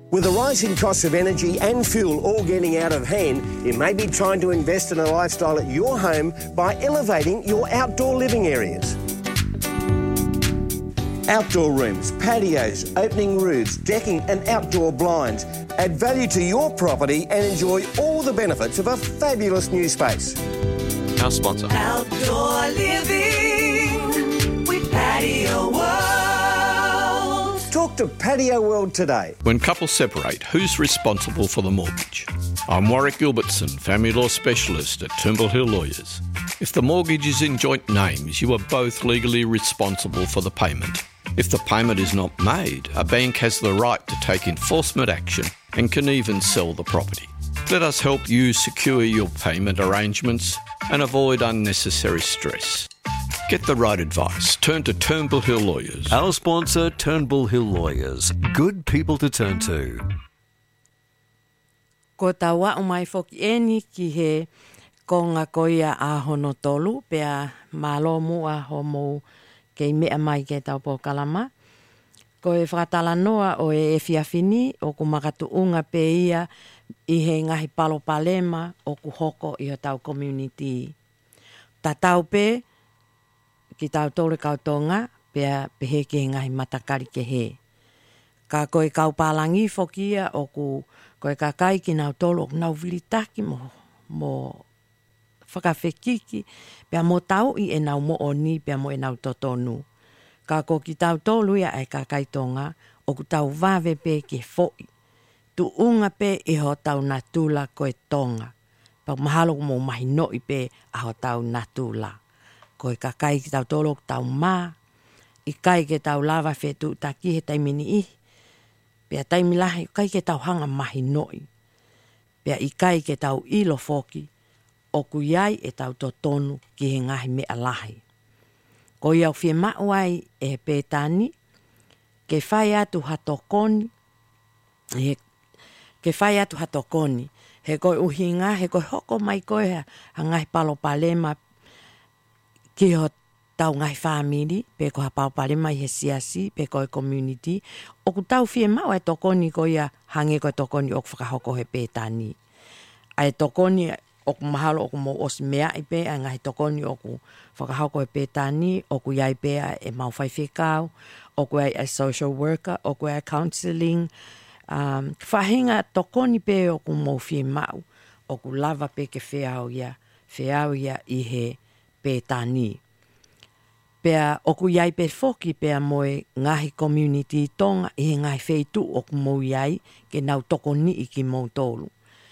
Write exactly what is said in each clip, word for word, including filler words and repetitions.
With the rising costs of energy and fuel all getting out of hand, it may be time to invest in a lifestyle at your home by elevating your outdoor living areas. Outdoor rooms, patios, opening roofs, decking and outdoor blinds add value to your property and enjoy all the benefits of a fabulous new space. Our sponsor. Outdoor living with Patio World. Talk to Patio World today. When couples separate, who's responsible for the mortgage? I'm Warwick Gilbertson, family law specialist at Turnbull Hill Lawyers. If the mortgage is in joint names, you are both legally responsible for the payment. If the payment is not made, a bank has the right to take enforcement action and can even sell the property. Let us help you secure your payment arrangements and avoid unnecessary stress. Get the right advice. Turn to Turnbull Hill Lawyers. Our sponsor, Turnbull Hill Lawyers. Good people to turn to. Ko tawa o mai foki eni ki he ko ngā koia a hono tolu, pea malo mua homo kei mea mai ke tau po kalama. Ko e whakatala noa o e e fiafini o ku makatu unga pe ia i he ngahi palo palema o ku hoko i o tau community. Ta tau pe ki tau tore kautonga pea pehe ke ngahi matakari ke he. Ka koe kau palangi fokia o ku koe kakai ki nau tolo o nau vilitaki mo, mo whakawhekiki pea mo tau i e nau mo o ni pea mo e nau totonu. Ka ko ki tau tolu ia e kakai tonga o ku tau vave pe ke foi. Tu unga pe i ho tau natula koe tonga. Pa mahalo mo mahi noi pe a ho tau natula. Koe kakai ki tau tolo ki tau maa. I kai ke tau lava whetu taki he taimini i. Pea taimilahi kai ke tau hanga mahi noi. Pea i kai ke tau ilo foki. O ku iai e tau totonu ki he ngahi mea lahi. Ko iau fie mauai e pētani. Ke whai atu hatokoni. He, ke whai atu hatokoni. He koe uhinga, he koe hoko mai koe ha ngahi palo palema. Ki ho tau ngahi whamiri, pe ko ha palo palema i he siasi, pe koe community. O ku tau fie mauai tokoni ko ia hange koe tokoni o ku whakahoko he pētani. Ai tokoni o ku mahalo o ku mo os mea i pe, a ngahi tokoni o ku whakahoko e pētani, o ku iai pe e mau whai whekau, o ku ai a social worker, o ku ai counselling. Um, whahinga tokoni pe o ku mo whi mau, o ku lava pe ke whiau ia, whiau ia i he pētani. Pea o ku iai pe foki pea moe ngahi community tonga i he ngahi wheitu o ku mo iai ke nau tokoni i ki mo tolu.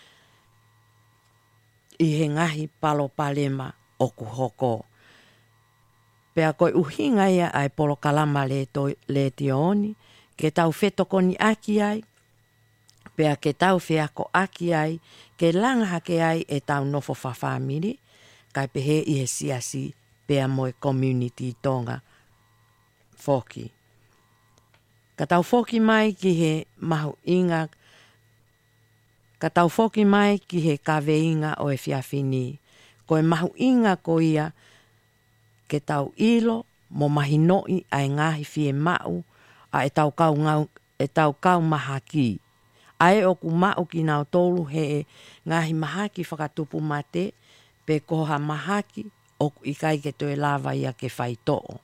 I he ngahi palo palema o ku hoko. Pea koe uhinga ia ai polo kalama le, to, le tioni, ke tau whetokoni aki ai, pea ke tau whiako aki ai, ke langa hake ai e tau nofo whawhamiri, kai pehe i he siasi, pea moe community tonga foki. Ka tau foki mai ki he mahu inga, ka tau foki mai ki he kawe inga o e fiafini. Ko e mahu inga ko ia, ke tau ilo, mo mahi noi ai ngahi fie mau, a e tau kau, ngau, e tau kau mahaki. Ai o ku mau ki nau tolu he ngahi mahaki whakatupu mate, pe koha mahaki, o i kai ke toe lava ia ke whaitoo.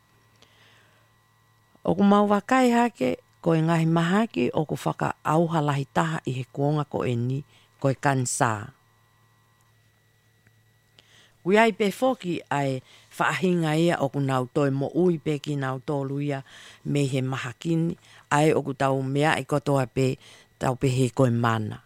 O ku mau wakai hake, ko e ngahi mahaki, o ku whaka auha lahi taha i he kuonga ko e ni, ko e kansa. Kuiai pe foki ai whaahinga ia o ku nau toi mo ui pe ki nau tolu ia me he mahakini, ai o ku tau mea i kotoa pe tau pe he koe mana.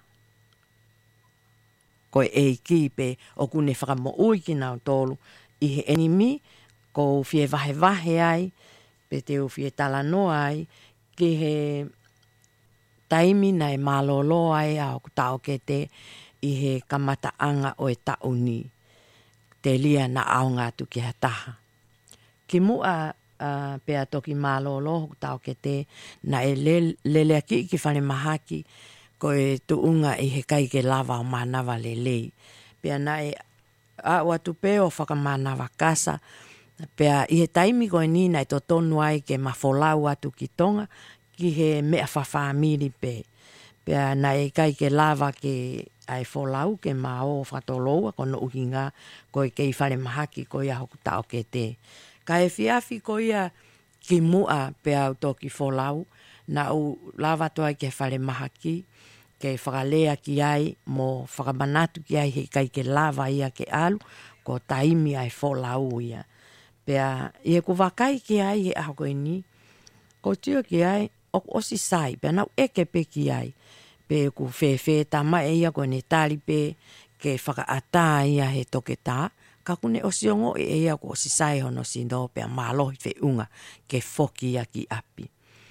Koe e ki pe o ku ne whaka mo ui ki nau tolu i he enimi, ko fie vahe vahe ai, pe te u fie talanoa ai, ki he taimi na e malolo ai a o ku tau ke te i he kamata anga o e tauni. Te lia na aonga tu ki hataha. Ki mua uh, pea toki malolo tau ke te na e le, lelea ki ki whane mahaki ko e tuunga i he kai ke lava o manawa lelei. Pea na e a watu peo whakamanawa kasa. Pea i he taimi koe ni na e to tonu ai ke mafolau atu ki tonga ki he mea whawhamiri pe. Pea na e kai ke lava ke ai wholau ke ma o whatoloa kono uhinga ko i kei whare mahaki ko ia hoku tau ke te. Ka e whiawhi ko ia ki mua pe au toki wholau na u lava toa ke whare mahaki ke whakalea ki ai mo whakamanatu ki ai he kai ke lava ia ke alu ko taimi ai wholau ia. Pea i e ku wakai ki ai he aho koe ni ko tio ki ai o osi sai pea nau eke pe ki ai pe ku whewhe ta mai ia ko ne tari pe ke whakaata ia he toke tā ka kune o siongo e ia ko si sai hono sino pe malohi fe unga ke foki ia ki api.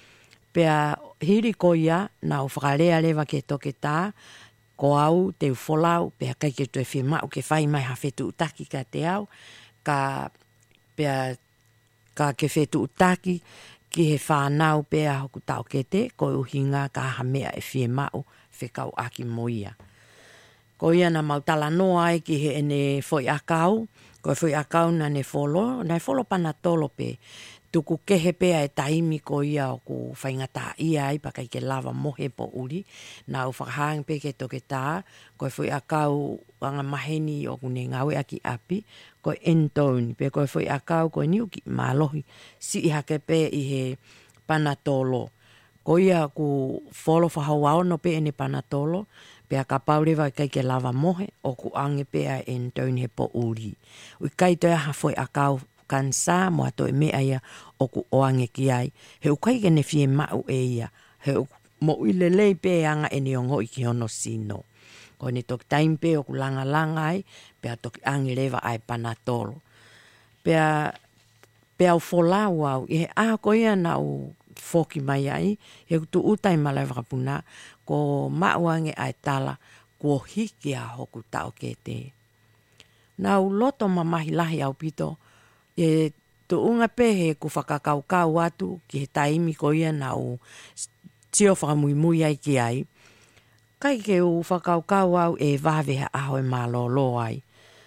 Pea hiri ko ia na o whakalea lewa ke toke tā ko au te ufolau pea kai ke tue whima o ke whai mai ha whetu utaki ka te au ka pea ka ke whetu utaki ki he whanau pea hoku tau ke te ko uhinga ka hamea e whima o whekau aki moia. Ko ia na mautala noa ai ki he ene foi akau, ko foi akau na ne folo, na folo pana tolo pe, tuku kehe pea e taimi ko ia o ku whaingata ia ai pakai ke lava mohe po uri, na u whakahang pe ke toke tā, ko foi akau anga maheni o kune ngawe aki api, ko entoni, pe ko foi akau ko niu ki malohi, si hake pe i he pana tolo. Ko ia ku folo whahawao no pe ene pana tolo, pea ka paurewa kai ke lava mohe o ku ange pea en tauni he po uri. Ui kai toia ha foi akau kansa mo ato e mea ia o ku oange ki ai. He u kai ke ne fie mau e ia. He u mo uilelei pe anga e ni ongo i ki hono sino. Ko ni toki taim pe o ku langa langa ai, pea toki ange lewa ai panatolo. Pea, pea u folau au, i he aha ko ia na u foki mai ai, he tu utai malai wakapuna, ko mauange ai tala, ko hiki a hoku tau ke te. Nau loto mamahi lahi au pito, e tu unga pehe ku whakakaukau atu, ki he taimi ko ia nau tio whakamuimui ai ki ai, kai ke u whakaukau au e waweha aho e malolo ai.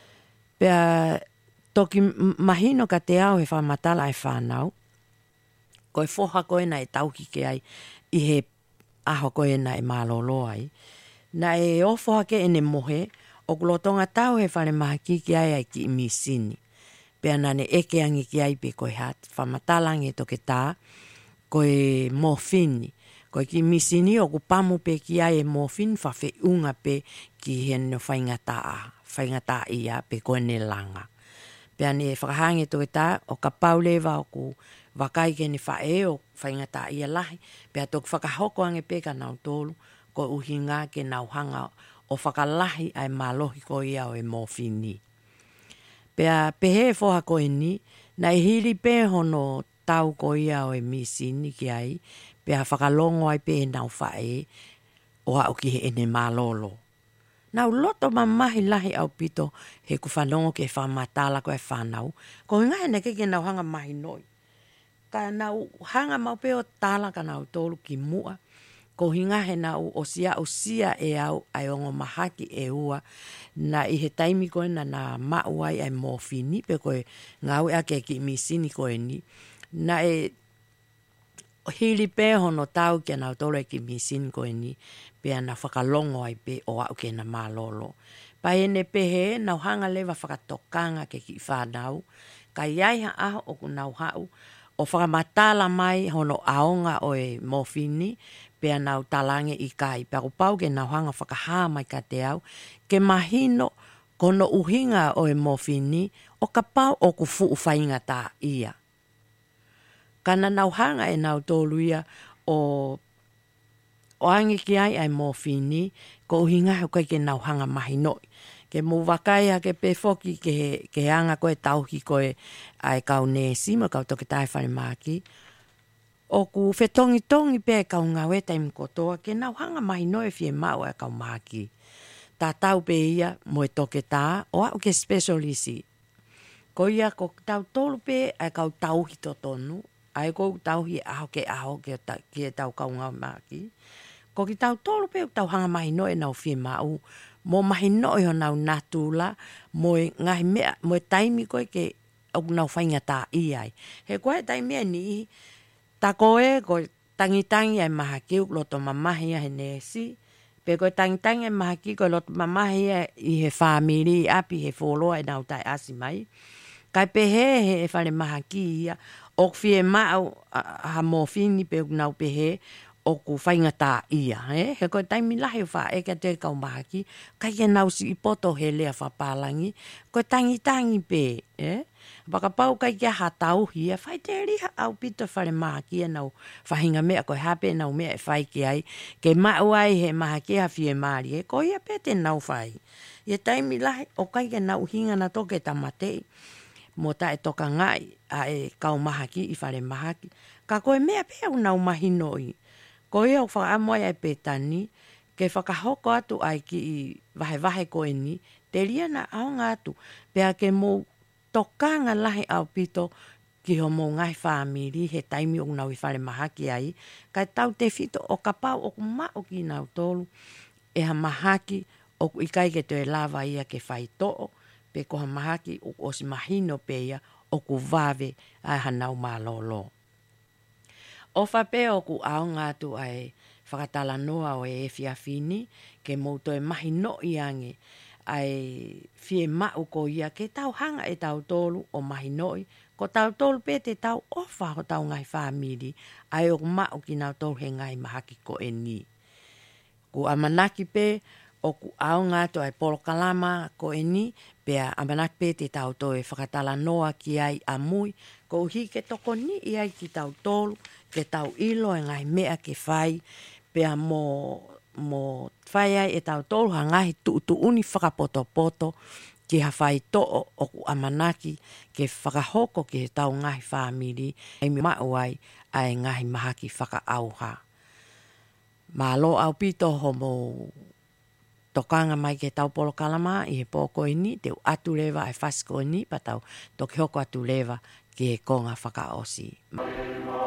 Pea toki mahino ka te au he whamatala ai whanau, ko e foha koe na e tauki ke ai i he aho koe na e malolo ai. Na e ofoha ke ene mohe, o kulotonga tau he whare maha ki ki ai ai ki imisini. Pea nane eke angi ki ai pe koe hat, whamatalangi toke tā, koe morfini. Koe ki imisini o kupamu pe ki ai e morfini whawhe unga pe ki hene whaingataa, whaingataa ia pe koe ne langa. Pea ne whakahange toke tā, o ka paulewa o ku wakai ke ni whae o whaingata ia lahi, pea toku whakahoko ange peka nau tolu, ko uhinga ke nau hanga o whakalahi ai malohi ko ia o e morfini. Pea pehe foha ko e ni, na i hiri pe hono tau ko ia o e misini ki ai, pea whakalongo ai pe nau whae o au ki he ene malolo. Nau loto mamahi lahi au pito he ku whanongo ke whamatala ko e whanau, ko hinga hene ke ke nau hanga mahi noi. Ka nau hanga mau peo tala ka nau tolu ki mua. Ko hinga he nau o sia o sia e au ai ongo mahaki e ua. Na i he taimi koe na na mau ai ai morfini pe koe ngau ea ke ki misini koe ni. Na e hili pe hono tau ke nau tolu e ki misini koe ni. Pea na whakalongo ai pe o au ke na malolo. Pa ene pe he nau hanga lewa whakatokanga ke ki whanau. Ka iai ha aho o ku nau hau. O whakamatala mai hono aonga o e morfini, pea nau talange i kai. Pea kupau ke nau hanga whakahaa mai ka te au, ke mahino kono uhinga o e morfini, o ka pau o ku fuu whainga tā ia. Kana nau hanga e nau tolu ia o, o angi ki ai ai morfini, ko uhinga hau kai ke nau hanga mahinoi. Ke mu wakai ke pe foki ke he, ke he anga koe tauhi koe ai kau nesi, ma kau toke tai whare maki. O ku whetongi tongi pe kau ngawe taim kotoa, ke nau hanga mahi noe fie mau ai kau maki. Tā tau pe ia mo e toke tā, o au ke specialisi. Ko ia ko tau tolu pe ai kau tauhi to tonu, ai kou tauhi aho ke aho ke, ta, ke tau kau ngawe maki. Ko ki tau tolu pe tau hanga mahi noe nau fie mau, mo mahi noi ho nau natula, mo e ngahi mea, mo e taimi koe ke au nau whainga tā iai. He koe taimi e ni, ta koe, koe tangitangi ai mahakiu loto mamahi he nesi. Pe koe tangitangi ai mahaki koe loto mamahi i he family api he foloa e nau tai asi mai. Kai pe he he e whare mahaki ia. O fie mau ha mōwhini pe nau pe he o ku whainga tā ia. He, he koe taimi lahi o wha eka te kau mahaki. Kai ke nau si i poto he lea whapalangi. Koe tangitangi pe. Eh? Baka pau kai kia hatau hia. Whai te riha au pito whare mahaki e nau whahinga mea koe hape nau mea e whai ki ai. Ke mau ai he mahaki ha fie maari. He koe ia pe te nau whai. Ia taimi lahi o kai ke nau hinga na toke tamatei. Mo ta e toka ngai a e kau mahaki i whare mahaki. Ka koe mea pe au nau mahinoi. Koe au whaamoy ai petani. Ke whakahoko atu ai ki i vahe vahe koe ni. Te ria na aonga atu. Pea ke mou tokanga lahi au pito ki ho mou ngai whaamiri he taimi o nau i whare mahaki ai. Kai tau te fito o kapau o kumau ki nau tolu. E ha mahaki o i kai ke te lava ia ke whai to'o. Pe ko ha mahaki o, o si mahino pe ia o ku vave ai hanau malolo. O whape o ku aonga atu ai whakatala noa o e fiafini ke mouto e mahino i ange ai fie mau ko ia ke tau hanga e tau tolu o mahinoi. Ko tau tolu pe te tau ofa ho tau ngai whamiri ai o mau ki nau tolu he ngai mahaki ko e ni. Ku amanaki pe o ku aonga atu ai polo kalama ko e ni pea amanaki pe te tau to e whakatala noa ki ai a mui. Ko hi ke toko ni i ai ki tau tolu ke tau ilo e ngai mea ke whai pea mo mo whai ai e tau tolu ha ngahi tu tu uni whakapoto poto ki ha whai to o, o ku amanaki ke whakahoko ki he tau ngahi whamiri e mi mau ai ai ngahi mahaki whakaauha. Malo au pito homo tokanga mai ke tau polo kalama i he pōko ini te atu lewa ai whasko ini pa tau toki hoko atu lewa ki he konga whakaosi.